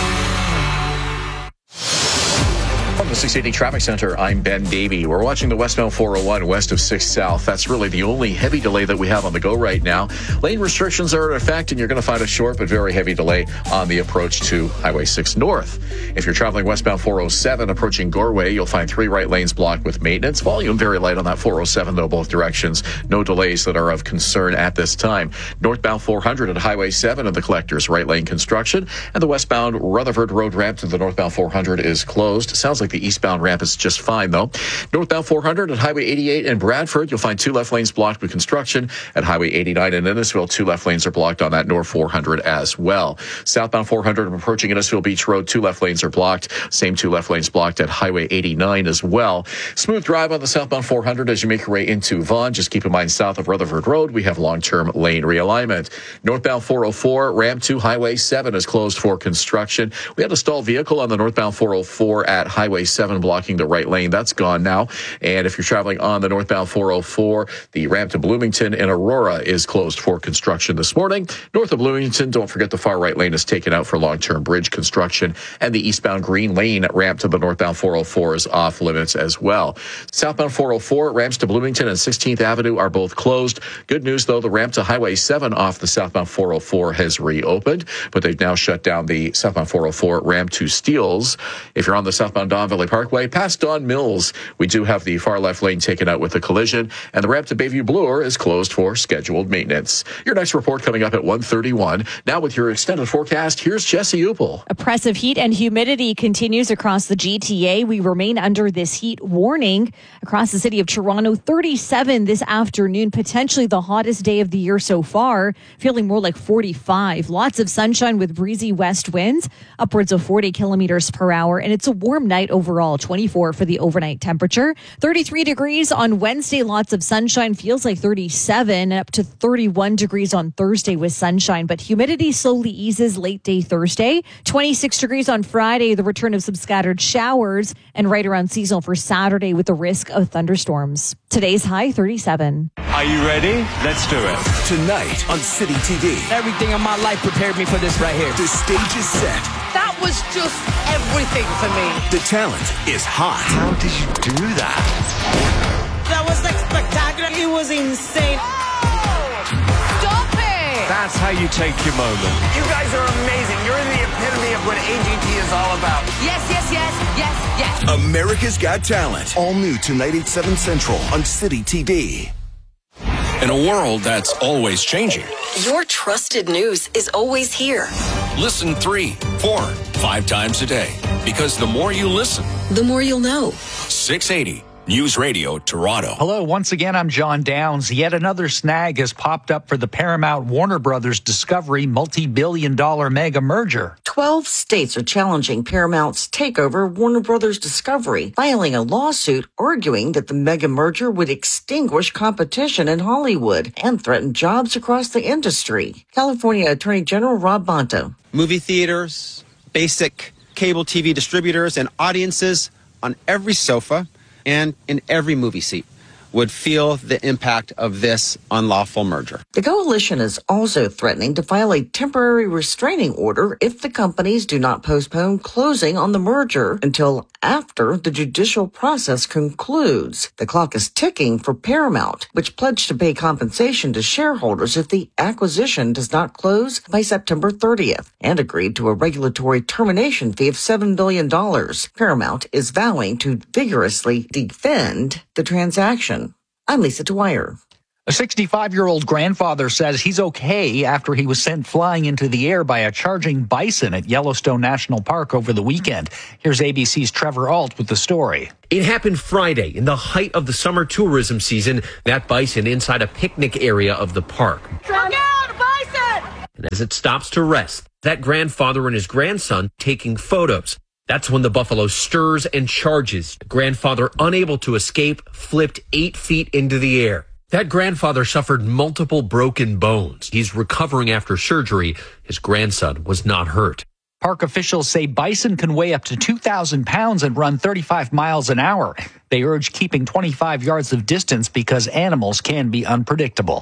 From the six eighty Traffic Center, I'm Ben Davey. We're watching the westbound four oh one west of six South. That's really the only heavy delay that we have on the go right now. Lane restrictions are in effect, and you're going to find a short but very heavy delay on the approach to Highway six North. If you're traveling westbound four oh seven approaching Goreway, you'll find three right lanes blocked with maintenance. Volume very light on that four oh seven, though, both directions. No delays that are of concern at this time. Northbound four hundred at Highway seven and the Collectors, right lane construction. And the westbound Rutherford Road ramp to the northbound four hundred is closed. Sounds like the eastbound ramp is just fine, though. Northbound four hundred at Highway eighty-eight in Bradford, you'll find two left lanes blocked with construction. At Highway eighty-nine in Innisfil, two left lanes are blocked on that North four hundred as well. Southbound four hundred approaching Innisfil Beach Road, two left lanes are blocked. Same two left lanes blocked at Highway eighty-nine as well. Smooth drive on the southbound four hundred as you make your way into Vaughan. Just keep in mind, south of Rutherford Road, we have long-term lane realignment. Northbound four oh four, ramp to Highway seven is closed for construction. We had a stalled vehicle on the northbound four oh four at Highway seven blocking the right lane. That's gone now. And if you're traveling on the northbound four oh four, the ramp to Bloomington in Aurora is closed for construction this morning. North of Bloomington, don't forget the far right lane is taken out for long-term bridge construction. And the eastbound Green Lane ramp to the northbound four oh four is off limits as well. Southbound four oh four, ramps to Bloomington and sixteenth Avenue are both closed. Good news, though, the ramp to Highway seven off the southbound four oh four has reopened, but they've now shut down the southbound four oh four ramp to Steeles. If you're on the southbound Don Valley Parkway, past Don Mills, we do have the far left lane taken out with a collision, and the ramp to Bayview Bloor is closed for scheduled maintenance. Your next report coming up at one thirty-one. Now with your extended forecast, here's Jesse Upel. Oppressive heat and humidity continues across the G T A. We remain under this heat warning across the city of Toronto. thirty-seven this afternoon, potentially the hottest day of the year so far, feeling more like forty-five. Lots of sunshine with breezy west winds, upwards of forty kilometers per hour, and it's a warm night overall. twenty-four for the overnight temperature. thirty-three degrees on Wednesday, lots of sunshine, feels like thirty-seven, and up to thirty-one degrees on Thursday with sunshine, but humidity slowly eases late day Thursday. twenty-six degrees on Friday, the return of some scattered showers, and right around seasonal for Saturday with the risk of thunderstorms. Today's high, thirty-seven. Are you ready? Let's do it. Tonight on City T V. Everything in my life prepared me for this right here. The stage is set. That was just everything for me. The talent is hot. How did you do that? That was like spectacular. It was insane. Stop it! That's how you take your moment. You guys are amazing. You're the epitome of what A G T is all about. Yes, yes, yes, yes, yes. America's Got Talent. All new tonight at seven Central on City T V. In a world that's always changing, your trusted news is always here. Listen three, four, five times a day. Because the more you listen, the more you'll know. six eighty News Radio Toronto. Hello, once again, I'm John Downs. Yet another snag has popped up for the Paramount Warner Brothers Discovery multi-billion dollar mega merger. Twelve states are challenging Paramount's takeover Warner Brothers Discovery, filing a lawsuit arguing that the mega merger would extinguish competition in Hollywood and threaten jobs across the industry. California Attorney General Rob Bonta. Movie theaters, basic cable T V distributors, and audiences on every sofa and in every movie seat would feel the impact of this unlawful merger. The coalition is also threatening to file a temporary restraining order if the companies do not postpone closing on the merger until after the judicial process concludes. The clock is ticking for Paramount, which pledged to pay compensation to shareholders if the acquisition does not close by September thirtieth, and agreed to a regulatory termination fee of seven billion dollars. Paramount is vowing to vigorously defend the transaction. I'm Lisa Dwyer. A sixty-five-year-old grandfather says he's okay after he was sent flying into the air by a charging bison at Yellowstone National Park over the weekend. Here's A B C's Trevor Ault with the story. It happened Friday in the height of the summer tourism season, that bison inside a picnic area of the park. Look out, bison! And as it stops to rest, that grandfather and his grandson taking photos. That's when the buffalo stirs and charges. The grandfather, unable to escape, flipped eight feet into the air. That grandfather suffered multiple broken bones. He's recovering after surgery. His grandson was not hurt. Park officials say bison can weigh up to two thousand pounds and run thirty-five miles an hour. They urge keeping twenty-five yards of distance because animals can be unpredictable.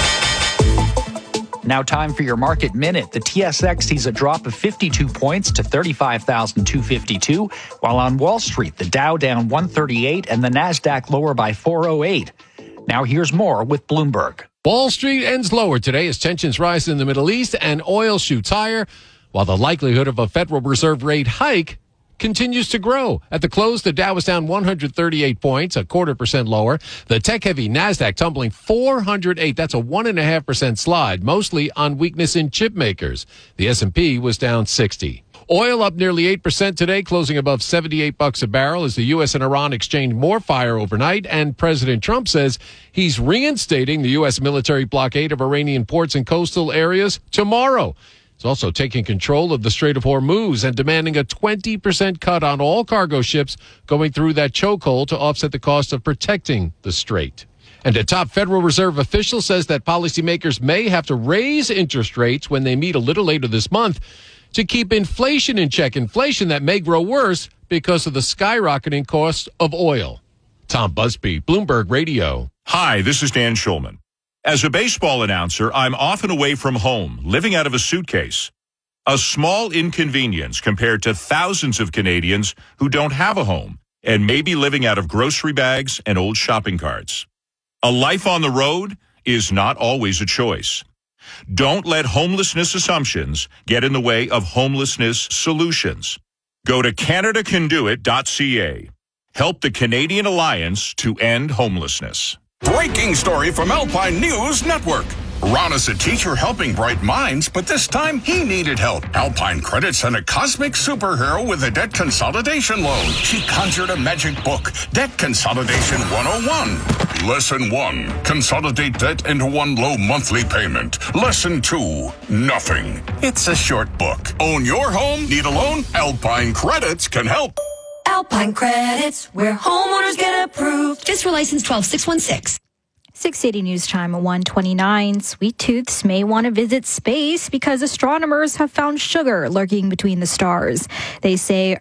Now time for your market minute. The T S X sees a drop of fifty-two points to thirty-five thousand two hundred fifty-two, while on Wall Street, the Dow down one thirty-eight and the Nasdaq lower by four oh eight. Now here's more with Bloomberg. Wall Street ends lower today as tensions rise in the Middle East and oil shoots higher, while the likelihood of a Federal Reserve rate hike continues to grow. At the close, the Dow was down one hundred thirty-eight points, a quarter percent lower. The tech-heavy Nasdaq tumbling four hundred eight. That's a one and a half percent slide, mostly on weakness in chip makers. The S and P was down sixty. Oil up nearly eight percent today, closing above seventy-eight bucks a barrel as the U S and Iran exchanged more fire overnight. And President Trump says he's reinstating the U S military blockade of Iranian ports and coastal areas tomorrow. He's also taking control of the Strait of Hormuz and demanding a twenty percent cut on all cargo ships going through that chokehold to offset the cost of protecting the strait. And a top Federal Reserve official says that policymakers may have to raise interest rates when they meet a little later this month to keep inflation in check. Inflation that may grow worse because of the skyrocketing cost of oil. Tom Busby, Bloomberg Radio. Hi, this is Dan Schulman. As a baseball announcer, I'm often away from home, living out of a suitcase. A small inconvenience compared to thousands of Canadians who don't have a home and may be living out of grocery bags and old shopping carts. A life on the road is not always a choice. Don't let homelessness assumptions get in the way of homelessness solutions. Go to Canada Can Do It dot C A. Help the Canadian Alliance to End Homelessness. Breaking story from Alpine News Network. Ron is a teacher helping bright minds, but this time he needed help. Alpine Credit sent a cosmic superhero with a debt consolidation loan. She conjured a magic book, Debt Consolidation one oh one. Lesson one, consolidate debt into one low monthly payment. Lesson two, nothing. It's a short book. Own your home? Need a loan? Alpine Credits can help. Alpine Credits, where homeowners get approved. Just for license twelve six one six. six eighty News Time one twenty-nine. Sweet tooths may want to visit space because astronomers have found sugar lurking between the stars. They say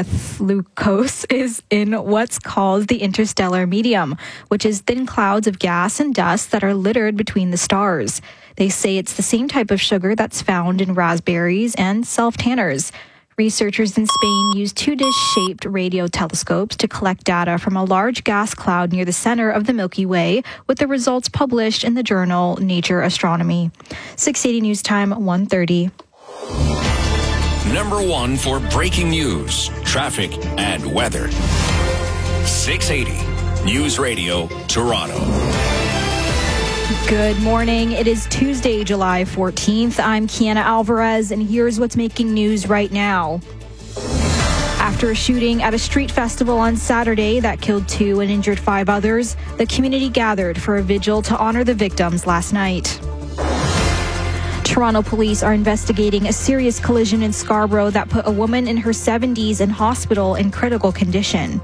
erythlucose is in what's called the interstellar medium, which is thin clouds of gas and dust that are littered between the stars. They say it's the same type of sugar that's found in raspberries and self-tanners. Researchers in Spain used two dish-shaped radio telescopes to collect data from a large gas cloud near the center of the Milky Way, with the results published in the journal Nature Astronomy. six eighty News Time, one thirty. Number one for breaking news, traffic, and weather. six eighty News Radio, Toronto. Good morning. It is Tuesday, July fourteenth. I'm Kiana Alvarez, and here's what's making news right now. After a shooting at a street festival on Saturday that killed two and injured five others, the community gathered for a vigil to honor the victims last night. Toronto police are investigating a serious collision in Scarborough that put a woman in her seventies in hospital in critical condition.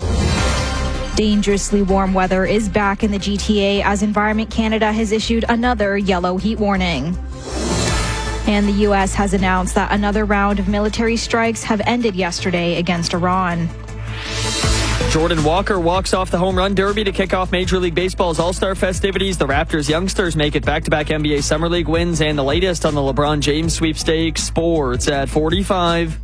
Dangerously warm weather is back in the G T A as Environment Canada has issued another yellow heat warning. And the U S has announced that another round of military strikes have ended yesterday against Iran. Jordan Walker walks off the home run derby to kick off Major League Baseball's All-Star festivities. The Raptors youngsters make it back-to-back N B A Summer League wins and the latest on the LeBron James sweepstakes. Sports at forty-five.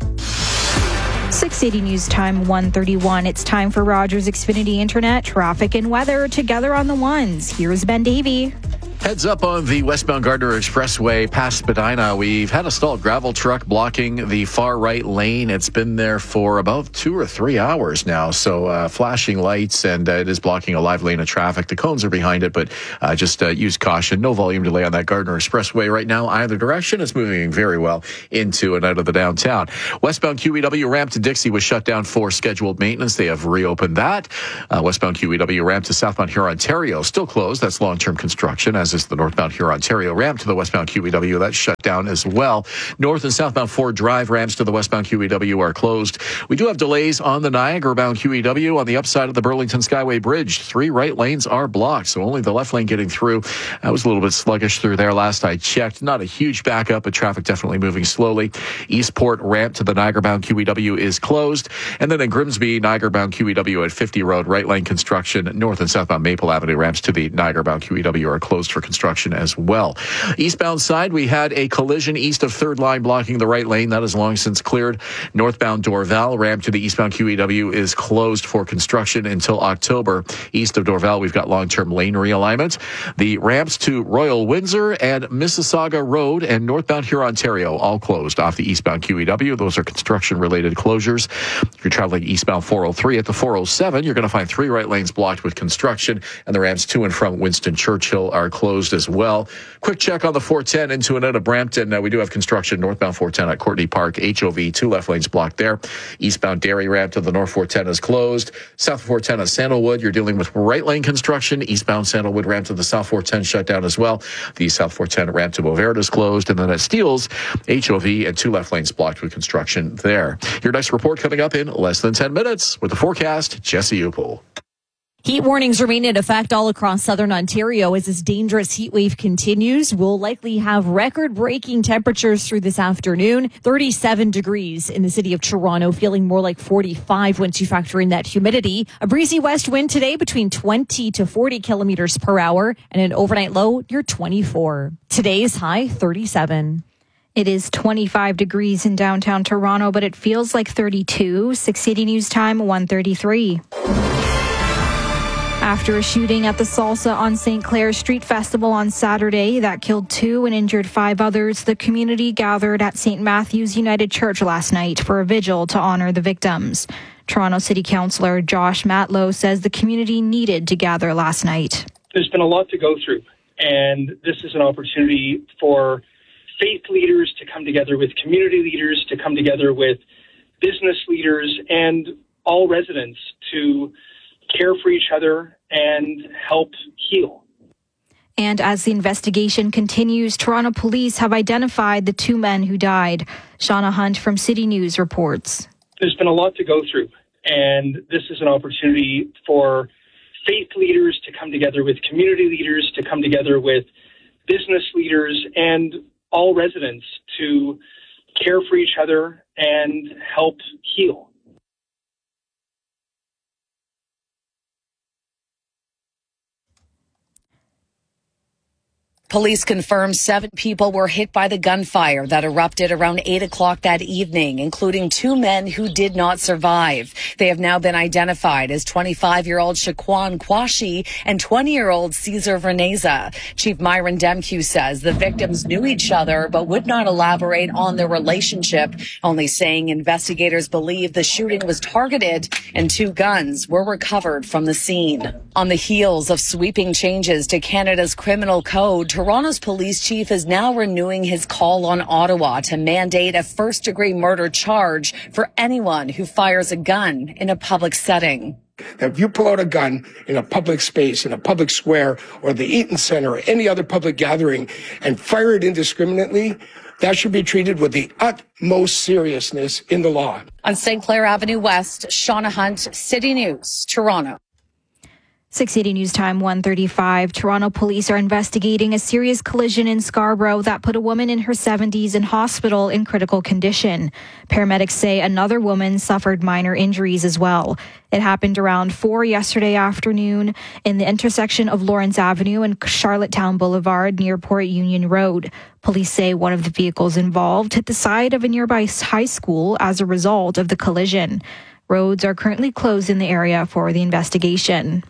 six eighty News Time one thirty-one. It's time for Rogers Xfinity Internet, traffic and weather together on the ones. Here's Ben Davey. Heads up on the westbound Gardner Expressway past Spadina. We've had a stalled gravel truck blocking the far right lane. It's been there for about two or three hours now. So uh, flashing lights, and uh, it is blocking a live lane of traffic. The cones are behind it, but uh, just uh, use caution. No volume delay on that Gardner Expressway right now either direction. It's moving very well into and out of the downtown. Westbound Q E W ramp to Dixie was shut down for scheduled maintenance. They have reopened that. Uh, westbound Q E W ramp to southbound Huron-Ontario still closed. That's long-term construction, as is the northbound Huron-Ontario ramp to the westbound Q E W. That's shut down as well. North and southbound Ford Drive ramps to the westbound Q E W are closed. We do have delays on the Niagara-bound Q E W on the upside of the Burlington Skyway Bridge. Three right lanes are blocked, so only the left lane getting through. I was a little bit sluggish through there last I checked. Not a huge backup, but traffic definitely moving slowly. Eastport ramp to the Niagara-bound Q E W is closed. And then in Grimsby, Niagara-bound Q E W at fifty Road, right lane construction. North and southbound Maple Avenue ramps to the Niagara-bound Q E W are closed for construction as well. Eastbound side, we had a collision east of third line blocking the right lane. That is long since cleared. Northbound Dorval ramp to the eastbound Q E W is closed for construction until October. East of Dorval, we've got long-term lane realignment. The ramps to Royal Windsor and Mississauga Road and northbound Huron-Ontario all closed off the eastbound Q E W. Those are construction-related closures. If you're traveling eastbound four oh three at the four oh seven, you're going to find three right lanes blocked with construction, and the ramps to and from Winston Churchill are closed as well. Quick check on the four ten into and out of Brampton. Uh, we do have construction northbound four ten at Courtney Park. H O V, two left lanes blocked there. Eastbound Derry ramp to the north four ten is closed. South four ten at Sandalwood, you're dealing with right lane construction. Eastbound Sandalwood ramp to the south four ten shut down as well. The south four ten ramp to Beauvert is closed. And then at Steeles, H O V and two left lanes blocked with construction there. Your next report coming up in less than ten minutes with the forecast, Jesse Upel. Heat warnings remain in effect all across southern Ontario as this dangerous heat wave continues. We'll likely have record-breaking temperatures through this afternoon. thirty-seven degrees in the city of Toronto, feeling more like forty-five once you factor in that humidity. A breezy west wind today between twenty to forty kilometers per hour and an overnight low near twenty-four. Today's high, thirty-seven. It is twenty-five degrees in downtown Toronto, but it feels like thirty-two. six eighty News Time, one thirty-three. After a shooting at the Salsa on Saint Clair Street Festival on Saturday that killed two and injured five others, the community gathered at Saint Matthew's United Church last night for a vigil to honor the victims. Toronto City Councillor Josh Matlow says the community needed to gather last night. There's been a lot to go through, and this is an opportunity for faith leaders to come together with community leaders, to come together with business leaders, and all residents to care for each other and help heal. And as the investigation continues, Toronto police have identified the two men who died. Shauna Hunt from City News reports. There's been a lot to go through, and this is an opportunity for faith leaders to come together with community leaders, to come together with business leaders, and all residents to care for each other and help heal. Police confirmed seven people were hit by the gunfire that erupted around eight o'clock that evening, including two men who did not survive. They have now been identified as twenty-five-year-old Shaquan Kwashi and twenty-year-old Cesar Verneza. Chief Myron Demkew says the victims knew each other but would not elaborate on their relationship, only saying investigators believe the shooting was targeted and two guns were recovered from the scene. On the heels of sweeping changes to Canada's criminal code to Toronto's police chief is now renewing his call on Ottawa to mandate a first-degree murder charge for anyone who fires a gun in a public setting. Now, if you pull out a gun in a public space, in a public square, or the Eaton Centre, or any other public gathering, and fire it indiscriminately, that should be treated with the utmost seriousness in the law. On Saint Clair Avenue West, Shauna Hunt, City News, Toronto. six eighty News Time, one thirty-five. Toronto police are investigating a serious collision in Scarborough that put a woman in her seventies in hospital in critical condition. Paramedics say another woman suffered minor injuries as well. It happened around four yesterday afternoon in the intersection of Lawrence Avenue and Charlottetown Boulevard near Port Union Road. Police say one of the vehicles involved hit the side of a nearby high school as a result of the collision. Roads are currently closed in the area for the investigation.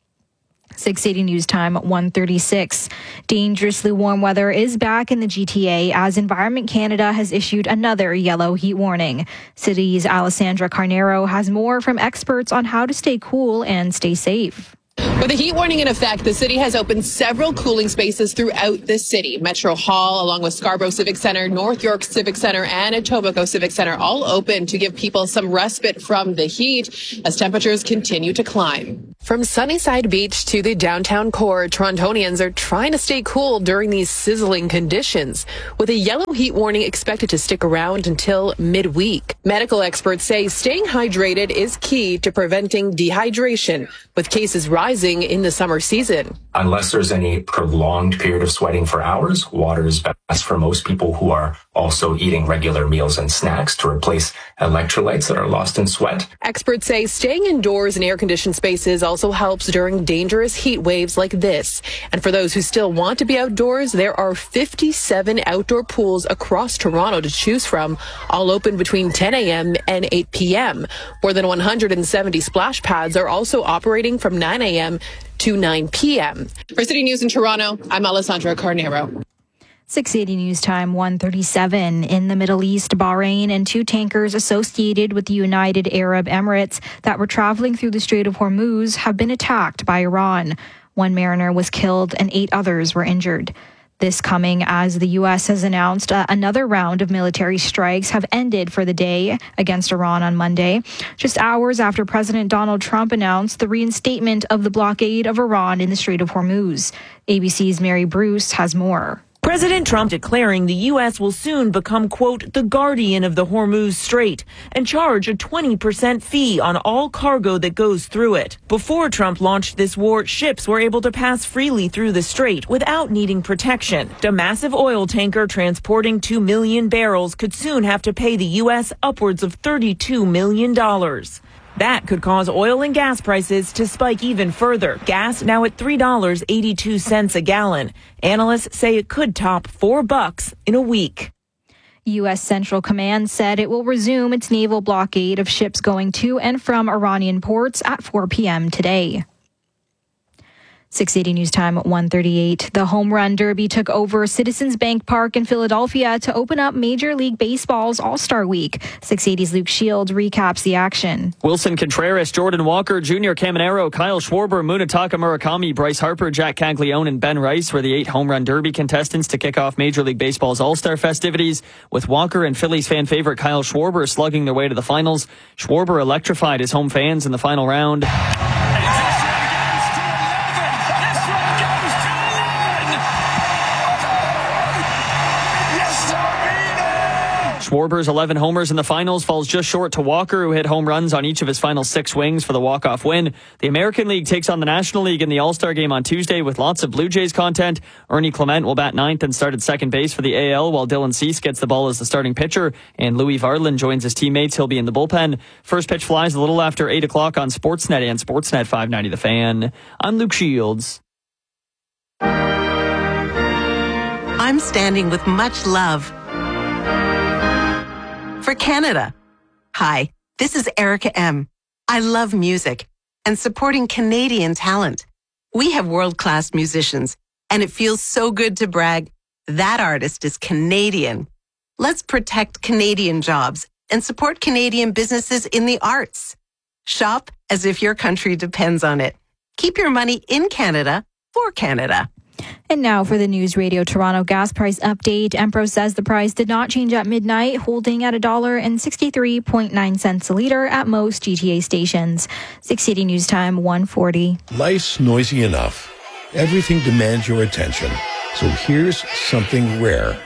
six eighty News Time, one thirty-six. Dangerously warm weather is back in the G T A as Environment Canada has issued another yellow heat warning. City's Alessandra Carnero has more from experts on how to stay cool and stay safe. With the heat warning in effect, the city has opened several cooling spaces throughout the city. Metro Hall, along with Scarborough Civic Center, North York Civic Center, and Etobicoke Civic Center, all open to give people some respite from the heat as temperatures continue to climb. From Sunnyside Beach to the downtown core, Torontonians are trying to stay cool during these sizzling conditions, with a yellow heat warning expected to stick around until midweek. Medical experts say staying hydrated is key to preventing dehydration, with cases rising in the summer season. Unless there's any prolonged period of sweating for hours, water is best for most people who are also eating regular meals and snacks to replace electrolytes that are lost in sweat. Experts say staying indoors in air-conditioned spaces also helps during dangerous heat waves like this. And for those who still want to be outdoors, there are fifty-seven outdoor pools across Toronto to choose from, all open between ten a.m. and eight p.m. More than one hundred seventy splash pads are also operating from nine a.m. to nine p.m. For City News in Toronto, I'm Alessandra Carnero. six eighty News Time, one thirty-seven. In the Middle East, Bahrain and two tankers associated with the United Arab Emirates that were traveling through the Strait of Hormuz have been attacked by Iran. One mariner was killed and eight others were injured. This coming as the U S has announced uh, another round of military strikes have ended for the day against Iran on Monday, just hours after President Donald Trump announced the reinstatement of the blockade of Iran in the Strait of Hormuz. A B C's Mary Bruce has more. President Trump declaring the U S will soon become, quote, the guardian of the Hormuz Strait and charge a twenty percent fee on all cargo that goes through it. Before Trump launched this war, ships were able to pass freely through the strait without needing protection. A massive oil tanker transporting two million barrels could soon have to pay the U S upwards of thirty-two million dollars. That could cause oil and gas prices to spike even further. Gas now at three dollars and eighty-two cents a gallon. Analysts say it could top four bucks in a week. U S Central Command said it will resume its naval blockade of ships going to and from Iranian ports at four p.m. today. six eighty News Time, one thirty-eight. The Home Run Derby took over Citizens Bank Park in Philadelphia to open up Major League Baseball's All-Star Week. six eighty's Luke Shields recaps the action. Wilson Contreras, Jordan Walker, Junior Caminero, Kyle Schwarber, Munetaka Murakami, Bryce Harper, Jack Caglione, and Ben Rice were the eight Home Run Derby contestants to kick off Major League Baseball's All-Star festivities, with Walker and Phillies fan favorite Kyle Schwarber slugging their way to the finals. Schwarber electrified his home fans in the final round. Schwarber's eleven homers in the finals falls just short to Walker, who hit home runs on each of his final six swings for the walk-off win. The American League takes on the National League in the All-Star game on Tuesday with lots of Blue Jays content. Ernie Clement will bat ninth and start at second base for the A L, while Dylan Cease gets the ball as the starting pitcher, and Louis Varland joins his teammates. He'll be in the bullpen. First pitch flies a little after eight o'clock on Sportsnet and Sportsnet five ninety The Fan. I'm Luke Shields. I'm standing with much love for Canada. Hi, this is Erica M. I love music and supporting Canadian talent. We have world-class musicians, and it feels so good to brag, that artist is Canadian. Let's protect Canadian jobs and support Canadian businesses in the arts. Shop as if your country depends on it. Keep your money in Canada for Canada. And now for the News Radio Toronto gas price update. Empro says the price did not change at midnight, holding at one dollar and sixty-three point nine cents a litre at most G T A stations. six eighty News Time, one forty. Life's noisy enough. Everything demands your attention. So here's something rare.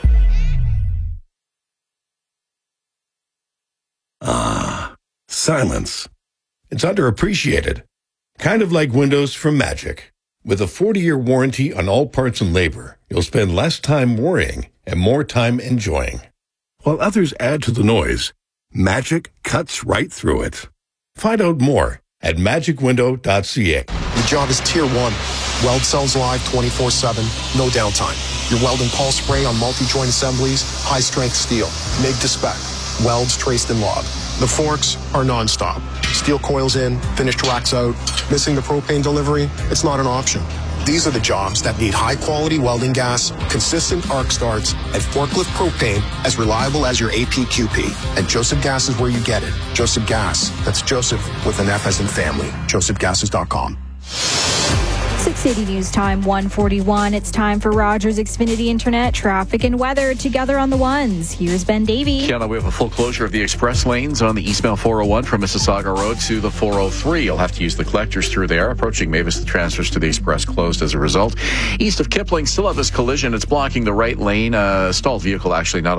Ah, silence. It's underappreciated. Kind of like windows from Magic. With a forty-year warranty on all parts and labor, you'll spend less time worrying and more time enjoying. While others add to the noise, Magic cuts right through it. Find out more at magic window dot c a. Your job is Tier one. Weld cells live twenty-four seven, no downtime. Your weld and pulse spray on multi-joint assemblies, high-strength steel, M I G to spec. Welds traced and logged. The forks are non-stop. Steel coils in, finished racks out. Missing the propane delivery? It's not an option. These are the jobs that need high-quality welding gas, consistent arc starts, and forklift propane as reliable as your A P Q P. And Joseph Gas is where you get it. Joseph Gas. That's Joseph with an F as in family. joseph gases dot com. six eighty News Time, one forty-one. It's time for Rogers Xfinity Internet traffic and weather together on the ones. Here's Ben Davey. Kiana, we have a full closure of the express lanes on the eastbound four oh one from Mississauga Road to the four oh three. You'll have to use the collectors through there. Approaching Mavis, the transfers to the express closed as a result. East of Kipling, still have this collision. It's blocking the right lane. A stalled vehicle actually not